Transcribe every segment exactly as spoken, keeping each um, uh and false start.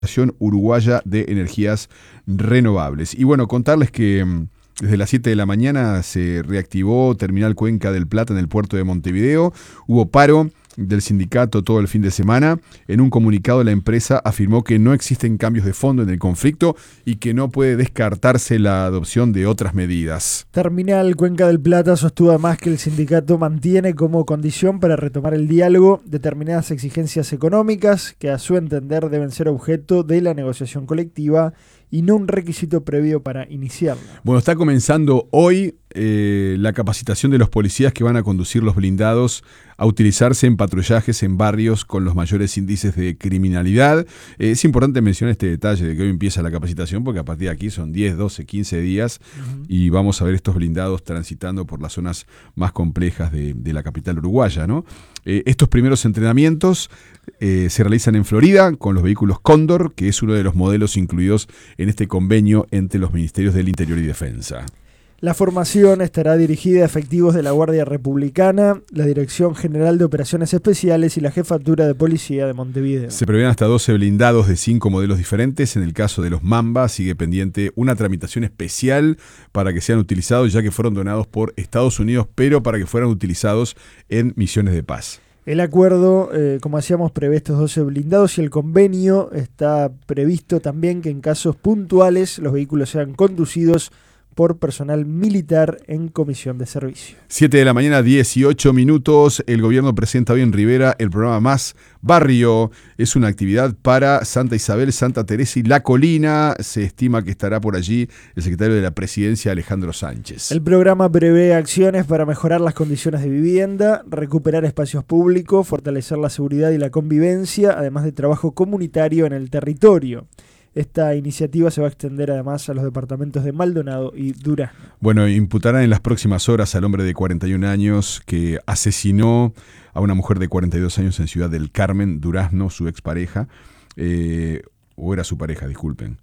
Asociación Uruguaya de Energías Renovables. Y bueno, contarles que desde las siete de la mañana se reactivó Terminal Cuenca del Plata en el puerto de Montevideo. Hubo paro del sindicato todo el fin de semana. En un comunicado la empresa afirmó que no existen cambios de fondo en el conflicto y que no puede descartarse la adopción de otras medidas. Terminal Cuenca del Plata sostuvo además que el sindicato mantiene como condición para retomar el diálogo determinadas exigencias económicas que a su entender deben ser objeto de la negociación colectiva y no un requisito previo para iniciarla. Bueno, está comenzando hoy eh, la capacitación de los policías que van a conducir los blindados a utilizarse en patrullajes en barrios con los mayores índices de criminalidad. Eh, es importante mencionar este detalle de que hoy empieza la capacitación porque a partir de aquí son diez, doce, quince días uh-huh. y vamos a ver estos blindados transitando por las zonas más complejas de, de la capital uruguaya, ¿no? Eh, estos primeros entrenamientos eh, se realizan en Florida con los vehículos Cóndor, que es uno de los modelos incluidos en este convenio entre los Ministerios del Interior y Defensa. La formación estará dirigida a efectivos de la Guardia Republicana, la Dirección General de Operaciones Especiales y la Jefatura de Policía de Montevideo. Se prevén hasta doce blindados de cinco modelos diferentes. En el caso de los Mamba sigue pendiente una tramitación especial para que sean utilizados, ya que fueron donados por Estados Unidos, pero para que fueran utilizados en misiones de paz. El acuerdo, eh, como decíamos, prevé estos doce blindados y el convenio está previsto también que en casos puntuales los vehículos sean conducidos por personal militar en comisión de servicio. siete de la mañana, dieciocho minutos. El gobierno presenta hoy en Rivera el programa Más Barrio. Es una actividad para Santa Isabel, Santa Teresa y La Colina. Se estima que estará por allí el secretario de la Presidencia, Alejandro Sánchez. El programa prevé acciones para mejorar las condiciones de vivienda, recuperar espacios públicos, fortalecer la seguridad y la convivencia, además de trabajo comunitario en el territorio. Esta iniciativa se va a extender además a los departamentos de Maldonado y Durazno. Bueno, imputarán en las próximas horas al hombre de cuarenta y un años que asesinó a una mujer de cuarenta y dos años en Ciudad del Carmen, Durazno, su expareja, eh, o era su pareja, disculpen.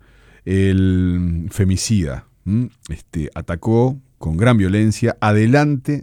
El femicida este, atacó con gran violencia adelante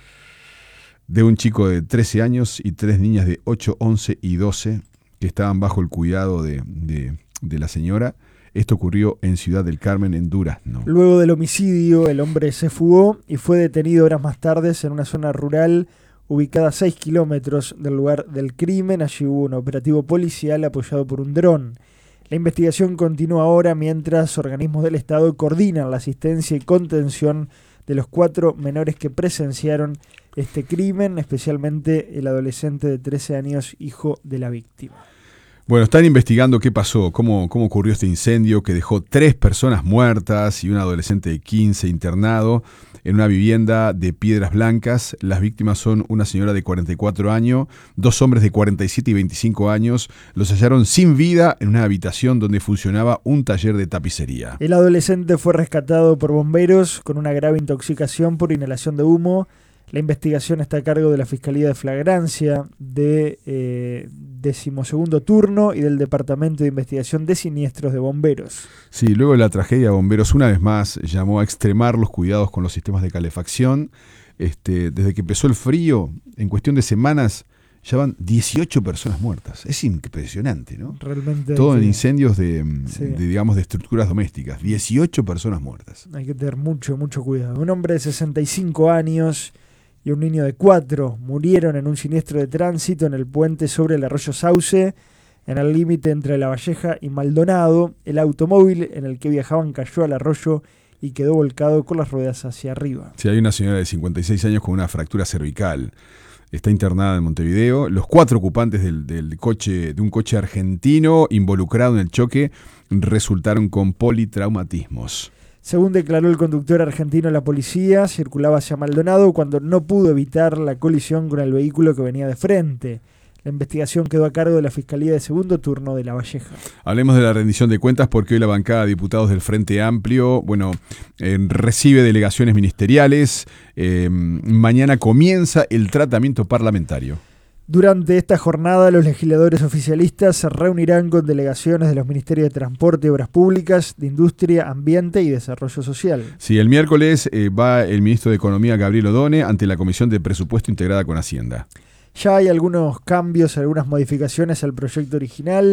de un chico de trece años y tres niñas de ocho, once y doce que estaban bajo el cuidado de... de de la señora. Esto ocurrió en Ciudad del Carmen, en Durazno. Luego del homicidio, el hombre se fugó y fue detenido horas más tarde en una zona rural ubicada a seis kilómetros del lugar del crimen. Allí hubo un operativo policial apoyado por un dron. La investigación continúa ahora mientras organismos del Estado coordinan la asistencia y contención de los cuatro menores que presenciaron este crimen, especialmente el adolescente de trece años, hijo de la víctima. Bueno, están investigando qué pasó, cómo, cómo ocurrió este incendio que dejó tres personas muertas y un adolescente de quince internado en una vivienda de Piedras Blancas. Las víctimas son una señora de cuarenta y cuatro años, dos hombres de cuarenta y siete y veinticinco años. Los hallaron sin vida en una habitación donde funcionaba un taller de tapicería. El adolescente fue rescatado por bomberos con una grave intoxicación por inhalación de humo. La investigación está a cargo de la Fiscalía de Flagrancia, de eh, decimosegundo turno y del Departamento de Investigación de Siniestros de Bomberos. Sí, luego de la tragedia, Bomberos una vez más llamó a extremar los cuidados con los sistemas de calefacción. Este, desde que empezó el frío, en cuestión de semanas, ya van dieciocho personas muertas. Es impresionante, ¿no? Realmente. Todo en que, incendios de, sí. de, digamos, de estructuras domésticas. dieciocho personas muertas. Hay que tener mucho, mucho cuidado. Un hombre de sesenta y cinco años y un niño de cuatro murieron en un siniestro de tránsito en el puente sobre el arroyo Sauce, en el límite entre La Valleja y Maldonado. El automóvil en el que viajaban cayó al arroyo y quedó volcado con las ruedas hacia arriba. Sí, hay una señora de cincuenta y seis años con una fractura cervical. Está internada en Montevideo. Los cuatro ocupantes del, del coche, de un coche argentino involucrado en el choque resultaron con politraumatismos. Según declaró el conductor argentino, la policía circulaba hacia Maldonado cuando no pudo evitar la colisión con el vehículo que venía de frente. La investigación quedó a cargo de la Fiscalía de Segundo Turno de La Valleja. Hablemos de la rendición de cuentas porque hoy la bancada de diputados del Frente Amplio, bueno, eh, recibe delegaciones ministeriales. Eh, mañana comienza el tratamiento parlamentario. Durante esta jornada, los legisladores oficialistas se reunirán con delegaciones de los Ministerios de Transporte y Obras Públicas, de Industria, Ambiente y Desarrollo Social. Sí, el miércoles eh, va el ministro de Economía, Gabriel Odone, ante la Comisión de Presupuesto integrada con Hacienda. Ya hay algunos cambios, algunas modificaciones al proyecto original.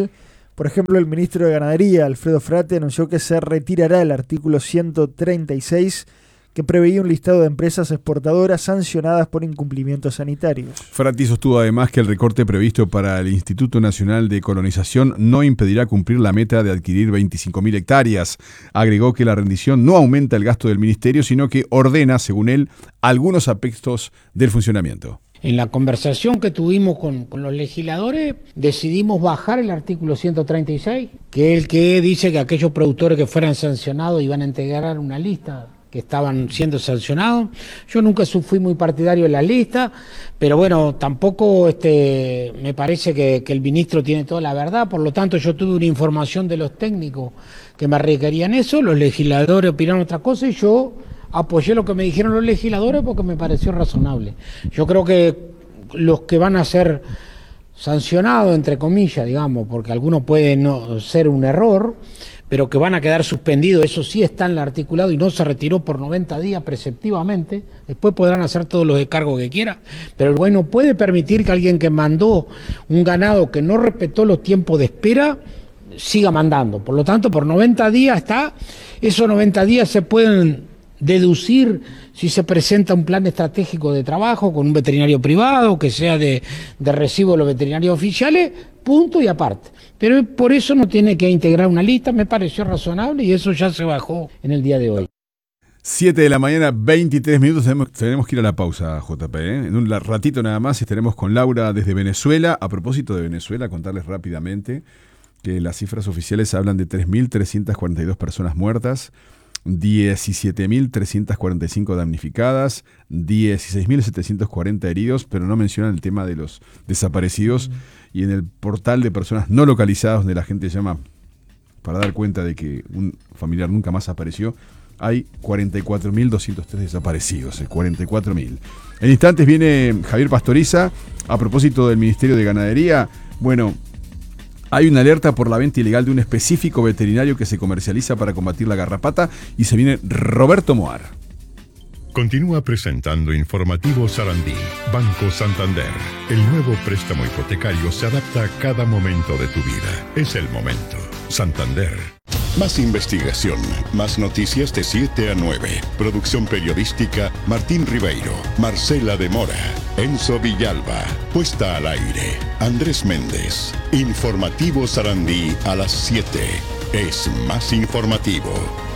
Por ejemplo, el ministro de Ganadería, Alfredo Frate, anunció que se retirará el artículo ciento treinta y seis que preveía un listado de empresas exportadoras sancionadas por incumplimientos sanitarios. Frati sostuvo además que el recorte previsto para el Instituto Nacional de Colonización no impedirá cumplir la meta de adquirir veinticinco mil hectáreas. Agregó que la rendición no aumenta el gasto del ministerio, sino que ordena, según él, algunos aspectos del funcionamiento. En la conversación que tuvimos con, con los legisladores, decidimos bajar el artículo ciento treinta y seis, que es el que dice que aquellos productores que fueran sancionados iban a integrar una lista que estaban siendo sancionados. Yo nunca fui muy partidario de la lista, pero bueno, tampoco este, me parece que, que el ministro tiene toda la verdad, por lo tanto yo tuve una información de los técnicos que me requerían eso, los legisladores opinaron otra cosa y yo apoyé lo que me dijeron los legisladores porque me pareció razonable. Yo creo que los que van a ser sancionados, entre comillas, digamos, porque algunos pueden no ser un error, pero que van a quedar suspendidos, eso sí está en el articulado y no se retiró por noventa días preceptivamente, después podrán hacer todos los descargos que quieran, pero el juez no puede permitir que alguien que mandó un ganado que no respetó los tiempos de espera, siga mandando. Por lo tanto, por noventa días está, esos noventa días se pueden deducir si se presenta un plan estratégico de trabajo con un veterinario privado, que sea de, de recibo de los veterinarios oficiales, punto y aparte. Pero por eso no tiene que integrar una lista, me pareció razonable y eso ya se bajó en el día de hoy. siete de la mañana, veintitrés minutos, tenemos, tenemos que ir a la pausa, J P. ¿eh? En un ratito nada más estaremos con Laura desde Venezuela. A propósito de Venezuela, contarles rápidamente que las cifras oficiales hablan de tres mil trescientas cuarenta y dos personas muertas, diecisiete mil trescientas cuarenta y cinco damnificadas, dieciséis mil setecientos cuarenta heridos, pero no mencionan el tema de los desaparecidos. Mm. Y en el portal de personas no localizadas, donde la gente llama para dar cuenta de que un familiar nunca más apareció, hay cuarenta y cuatro mil doscientos tres desaparecidos, cuarenta y cuatro mil. En instantes viene Javier Pastoriza. A propósito del Ministerio de Ganadería, bueno, hay una alerta por la venta ilegal de un específico veterinario que se comercializa para combatir la garrapata y se viene Roberto Moar. Continúa presentando Informativo Sarandí. Banco Santander. El nuevo préstamo hipotecario se adapta a cada momento de tu vida. Es el momento. Santander. Más investigación, más noticias de siete a nueve. Producción periodística Martín Ribeiro, Marcela de Mora, Enzo Villalba. Puesta al aire Andrés Méndez. Informativo Sarandí a las siete. Es más informativo.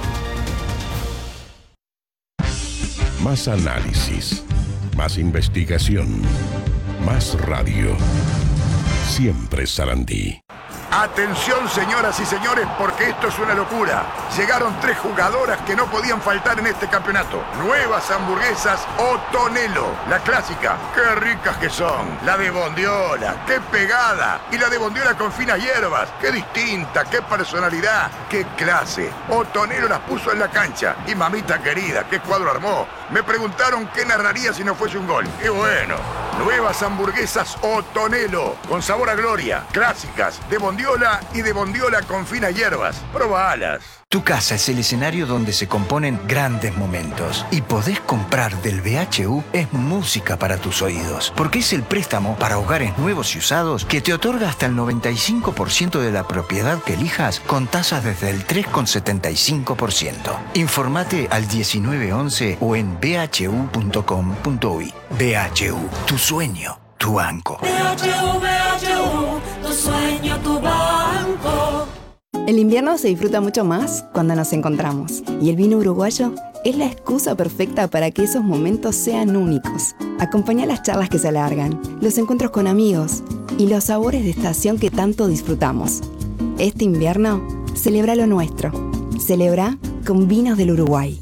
Más análisis, más investigación, más radio. Siempre Sarandí. Atención, señoras y señores, porque esto es una locura. Llegaron tres jugadoras que no podían faltar en este campeonato. Nuevas hamburguesas Otonelo, la clásica. ¡Qué ricas que son! La de bondiola, ¡qué pegada! Y la de bondiola con finas hierbas, ¡qué distinta! ¡Qué personalidad! ¡Qué clase! Otonelo las puso en la cancha. Y mamita querida, ¡qué cuadro armó! Me preguntaron qué narraría si no fuese un gol. ¡Qué bueno! Nuevas hamburguesas Otonelo, con sabor a gloria, clásicas, de bondiola y de bondiola con finas hierbas. Probalas. Tu casa es el escenario donde se componen grandes momentos. Y podés comprar del B H U es música para tus oídos. Porque es el préstamo para hogares nuevos y usados que te otorga hasta el noventa y cinco por ciento de la propiedad que elijas con tasas desde el tres coma setenta y cinco por ciento. Informate al diecinueve once o en b h u punto com punto u y. B H U, tu sueño, tu banco. B H U, B H U, tu sueño, tu banco. El invierno se disfruta mucho más cuando nos encontramos. Y el vino uruguayo es la excusa perfecta para que esos momentos sean únicos. Acompaña las charlas que se alargan, los encuentros con amigos y los sabores de estación que tanto disfrutamos. Este invierno, celebra lo nuestro. Celebra con vinos del Uruguay.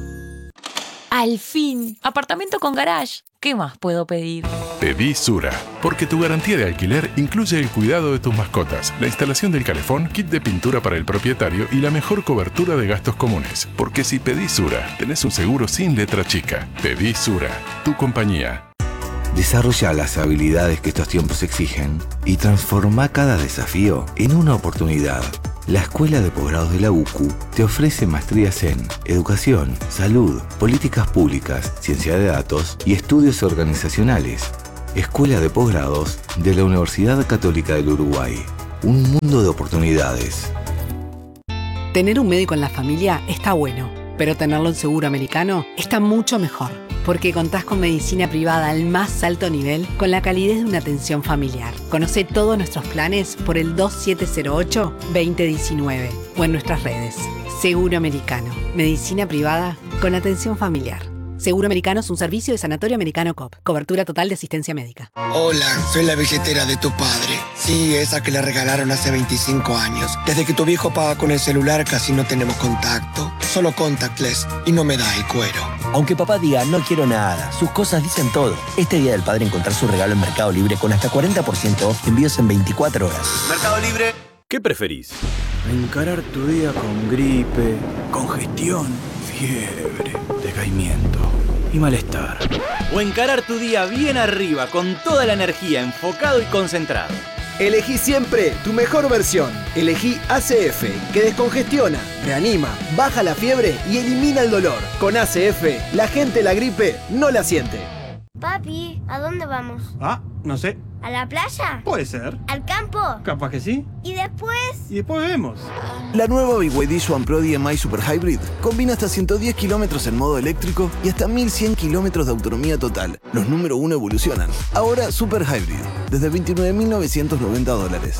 Al fin, apartamento con garage. ¿Qué más puedo pedir? Pedí Sura, porque tu garantía de alquiler incluye el cuidado de tus mascotas, la instalación del calefón, kit de pintura para el propietario y la mejor cobertura de gastos comunes. Porque si pedís Sura, tenés un seguro sin letra chica. Pedí Sura, tu compañía. Desarrolla las habilidades que estos tiempos exigen y transforma cada desafío en una oportunidad. La Escuela de Posgrados de la U C U te ofrece maestrías en Educación, Salud, Políticas Públicas, Ciencia de Datos y Estudios Organizacionales. Escuela de Posgrados de la Universidad Católica del Uruguay. Un mundo de oportunidades. Tener un médico en la familia está bueno, pero tenerlo en Seguro Americano está mucho mejor, porque contás con medicina privada al más alto nivel con la calidez de una atención familiar. Conoce todos nuestros planes por el dos siete cero ocho, dos cero uno nueve o en nuestras redes. Seguro Americano, medicina privada con atención familiar. Seguro Americano es un servicio de Sanatorio Americano C O P. Cobertura total de asistencia médica. Hola, soy la billetera de tu padre. Sí, esa que le regalaron hace veinticinco años. Desde que tu viejo paga con el celular casi no tenemos contacto. Solo contactless y no me da el cuero. Aunque papá diga no quiero nada, sus cosas dicen todo. Este Día del Padre encontrar su regalo en Mercado Libre con hasta cuarenta por ciento off, envíos en veinticuatro horas. Mercado Libre. ¿Qué preferís? Encarar tu día con gripe, congestión, fiebre, decaimiento y malestar. O encarar tu día bien arriba, con toda la energía, enfocado y concentrado. Elegí siempre tu mejor versión. Elegí A C F, que descongestiona, reanima, baja la fiebre y elimina el dolor. Con A C F, la gente la gripe no la siente. Papi, ¿a dónde vamos? Ah, no sé. ¿A la playa? Puede ser. ¿Al campo? Capaz que sí. ¿Y después? Y después vemos. La nueva B Y D Swan Pro D M I Super Hybrid combina hasta ciento diez kilómetros en modo eléctrico y hasta mil cien kilómetros de autonomía total. Los número uno evolucionan. Ahora Super Hybrid, desde veintinueve mil novecientos noventa dólares.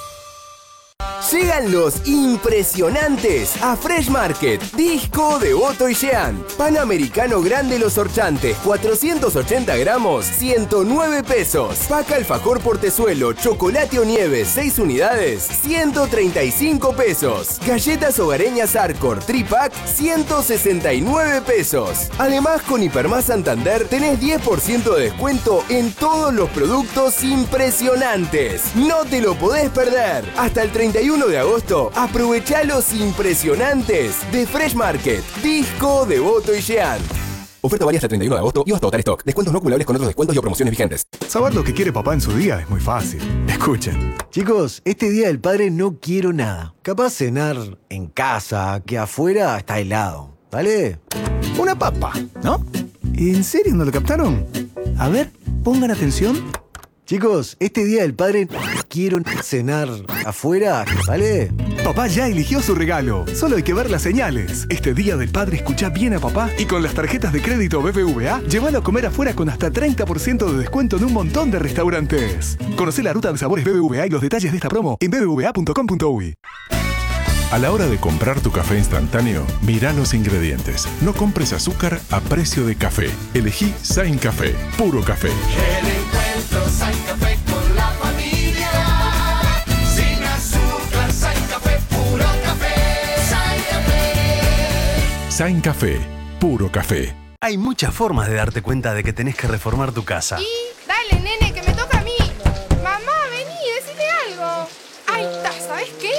Llegan los impresionantes a Fresh Market. Disco de Otto y Jean. Pan americano grande Los Orchantes, cuatrocientos ochenta gramos, ciento nueve pesos. Paca alfajor portezuelo, chocolate o nieve, seis unidades, ciento treinta y cinco pesos. Galletas hogareñas Arcor, tripack, ciento sesenta y nueve pesos. Además, con Hipermás Santander tenés diez por ciento de descuento en todos los productos impresionantes. No te lo podés perder. Hasta el treinta y uno de agosto, aprovechá los impresionantes de Fresh Market. Disco de Otto y Jean. Oferta válida hasta el treinta y uno de agosto y hasta agotar stock. Descuentos no acumulables con otros descuentos y o promociones vigentes. Saber lo que quiere papá en su día es muy fácil. Escuchen. Chicos, este Día del Padre no quiero nada. Capaz cenar en casa, que afuera está helado. ¿Vale? Una papa, ¿no? ¿En serio no lo captaron? A ver, pongan atención. Chicos, este Día del Padre quiero cenar afuera, ¿vale? Papá ya eligió su regalo, solo hay que ver las señales. Este Día del Padre escucha bien a papá y con las tarjetas de crédito B B V A, llévalo a comer afuera con hasta treinta por ciento de descuento en un montón de restaurantes. Conocé la ruta de sabores B B V A y los detalles de esta promo en b b v a punto com punto u y. A la hora de comprar tu café instantáneo, mira los ingredientes. No compres azúcar a precio de café. Elegí Sain Café, puro café. El encuentro Sain Café con la familia. Sin azúcar, Sain Café, puro café. Sain Café. Sain Café, puro café. Hay muchas formas de darte cuenta de que tenés que reformar tu casa. Y dale, nene, que me toca a mí. Mamá, vení, decime algo. Ahí está, ¿sabes qué?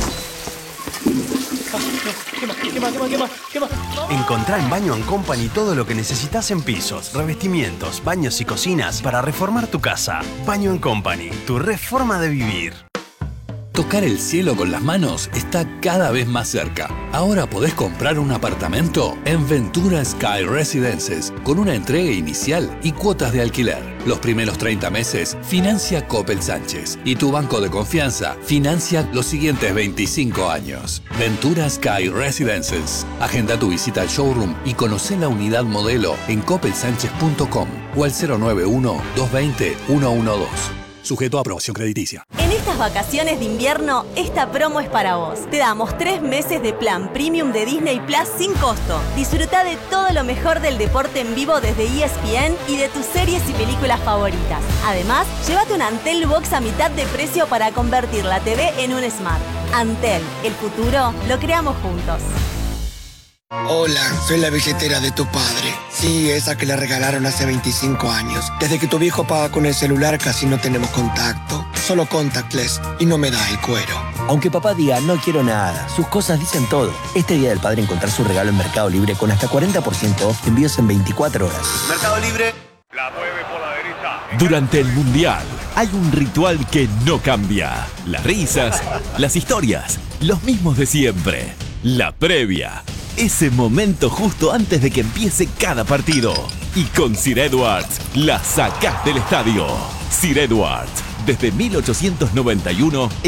¿Qué más? ¿Qué más? ¿Qué más? ¿Qué más? ¿Qué más? Encontrá en Baño and Company todo lo que necesitas en pisos, revestimientos, baños y cocinas para reformar tu casa. Baño and Company, tu reforma de vivir. Tocar el cielo con las manos está cada vez más cerca. Ahora podés comprar un apartamento en Ventura Sky Residences con una entrega inicial y cuotas de alquiler. Los primeros treinta meses financia Coppel Sánchez y tu banco de confianza financia los siguientes veinticinco años. Ventura Sky Residences. Agenda tu visita al showroom y conocé la unidad modelo en coppel sánchez punto com o al cero nueve uno, dos dos cero, uno uno dos. Sujeto a aprobación crediticia. En estas vacaciones de invierno, esta promo es para vos. Te damos tres meses de plan premium de Disney Plus sin costo. Disfruta de todo lo mejor del deporte en vivo desde E S P N y de tus series y películas favoritas. Además, llévate un Antel Box a mitad de precio para convertir la T V en un Smart. Antel, el futuro lo creamos juntos. Hola, soy la billetera de tu padre. Sí, esa que le regalaron hace veinticinco años. Desde que tu viejo paga con el celular casi no tenemos contacto. Solo contactless y no me da el cuero. Aunque papá diga no quiero nada, sus cosas dicen todo. Este Día del Padre encontrar su regalo en Mercado Libre con hasta cuarenta por ciento off, envíos en veinticuatro horas. Mercado Libre. La mueve por la derecha. Durante el Mundial hay un ritual que no cambia. Las risas, las historias, los mismos de siempre. La previa. Ese momento justo antes de que empiece cada partido. Y con Sir Edwards, la sacás del estadio. Sir Edwards, desde mil ochocientos noventa y uno